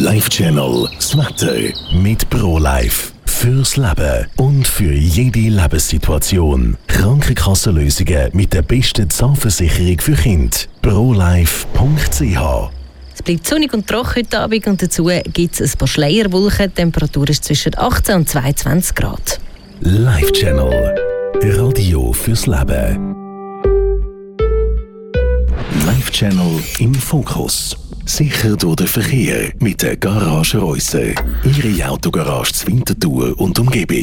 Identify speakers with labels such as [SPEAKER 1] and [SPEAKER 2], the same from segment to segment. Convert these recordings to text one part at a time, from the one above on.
[SPEAKER 1] Life Channel, das Wetter mit ProLife. Fürs Leben und für jede Lebenssituation. Krankenkassenlösungen mit der besten Zahnversicherung für Kinder. ProLife.ch.
[SPEAKER 2] Es bleibt sonnig und trocken heute Abend und dazu gibt es ein paar Schleierwolken. Die Temperatur ist zwischen 18 und 22 Grad.
[SPEAKER 1] Life Channel. Radio fürs Leben. Life Channel im Fokus. Sicher durch den Verkehr mit der Garage Reusser. Ihre Autogarage zur Winterthur und Umgebung.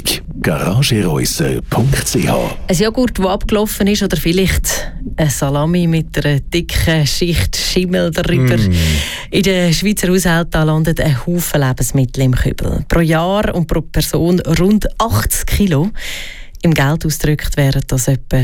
[SPEAKER 1] garagereusser.ch.
[SPEAKER 2] Ein Joghurt, der abgelaufen ist, oder vielleicht ein Salami mit einer dicken Schicht Schimmel darüber. In den Schweizer Haushalten landet ein Haufen Lebensmittel im Kübel. Pro Jahr und pro Person rund 80 Kilo. Im Geld ausgedrückt wären das etwa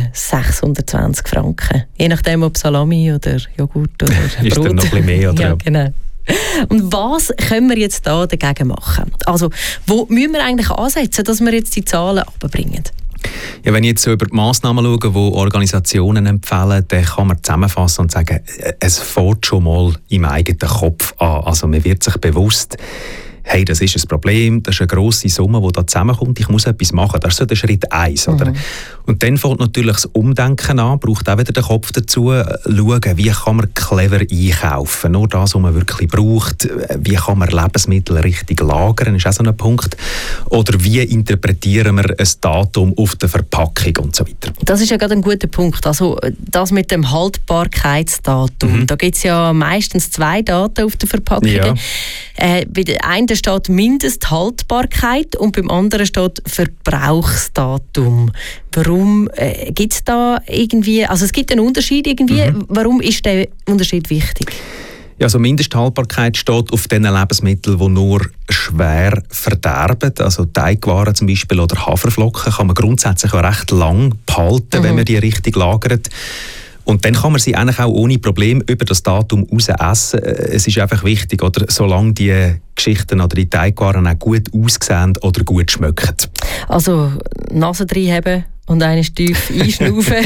[SPEAKER 2] 620 Franken. Je nachdem, ob Salami oder Joghurt oder Brot.
[SPEAKER 3] Ist dann noch ein bisschen mehr, oder?
[SPEAKER 2] Ja, genau. Und was können wir jetzt da dagegen machen? Also, wo müssen wir eigentlich ansetzen, dass wir jetzt die Zahlen runterbringen?
[SPEAKER 3] Ja, wenn ich jetzt so über die Massnahmen schaue, die Organisationen empfehlen, dann kann man zusammenfassen und sagen, es fängt schon mal im eigenen Kopf an. Also man wird sich bewusst, hey, das ist ein Problem, das ist eine grosse Summe, die da zusammenkommt, ich muss etwas machen. Das ist so der Schritt 1. Oder? Und dann fängt natürlich das Umdenken an, braucht auch wieder den Kopf dazu, schauen, wie kann man clever einkaufen, nur das, was man wirklich braucht, wie kann man Lebensmittel richtig lagern, ist auch so ein Punkt. Oder wie interpretieren wir ein Datum auf der Verpackung und so weiter. Das
[SPEAKER 2] ist ja gerade ein guter Punkt, also das mit dem Haltbarkeitsdatum. Da gibt es ja meistens 2 Daten auf der Verpackung. Ja. Bei der einen steht Mindesthaltbarkeit und beim anderen steht Verbrauchsdatum. Warum gibt es da irgendwie, also es gibt einen Unterschied irgendwie, warum ist der Unterschied wichtig?
[SPEAKER 3] Ja, also Mindesthaltbarkeit steht auf den Lebensmitteln, die nur schwer verderben. Also Teigwaren zum Beispiel oder Haferflocken kann man grundsätzlich auch recht lang behalten, wenn man die richtig lagert. Und dann kann man sie eigentlich auch ohne Problem über das Datum raus essen. Es ist einfach wichtig, oder, solange die Geschichten oder die Teigwaren auch gut aussehen oder gut schmecken. Also
[SPEAKER 2] Nase reinheben und eine tief einschnaufen,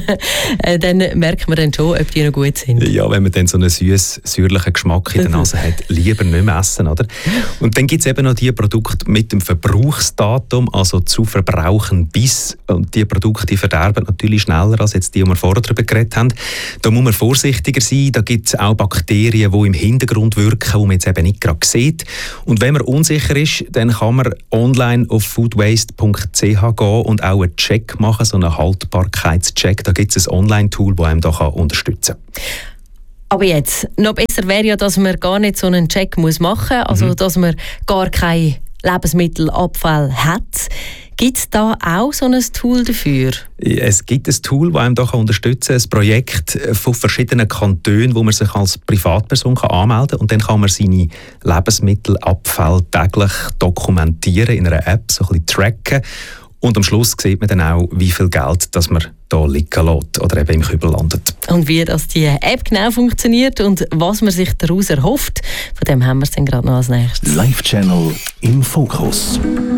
[SPEAKER 2] dann merkt man dann schon, ob die noch gut sind.
[SPEAKER 3] Ja, wenn man dann so einen säuerlichen Geschmack in der Nase hat, lieber nicht mehr essen, oder? Und dann gibt es eben noch die Produkte mit dem Verbrauchsdatum, also zu verbrauchen bis. Und die Produkte die verderben natürlich schneller als jetzt die wir vorher darüber geredet haben. Da muss man vorsichtiger sein. Da gibt es auch Bakterien, die im Hintergrund wirken, die man jetzt eben nicht gerade sieht. Und wenn man unsicher ist, dann kann man online auf foodwaste.ch gehen und auch einen Check machen, so einen Haltbarkeitscheck. Da gibt es ein Online-Tool, das einem da unterstützen kann.
[SPEAKER 2] Aber jetzt, noch besser wäre ja, dass man gar nicht so einen Check machen muss, also dass man gar kein Lebensmittelabfall hat. Gibt es da auch so ein Tool dafür?
[SPEAKER 3] Es gibt ein Tool, das einem da unterstützen kann, ein Projekt von verschiedenen Kantonen, wo man sich als Privatperson anmelden kann. Und dann kann man seine Lebensmittelabfälle täglich dokumentieren in einer App, so ein bisschen tracken. Und am Schluss sieht man dann auch, wie viel Geld das man hier liegen lässt oder eben im Kübel landet.
[SPEAKER 2] Und wie das die App genau funktioniert und was man sich daraus erhofft, von dem haben wir es dann gerade noch als nächstes.
[SPEAKER 1] Life Channel im Fokus.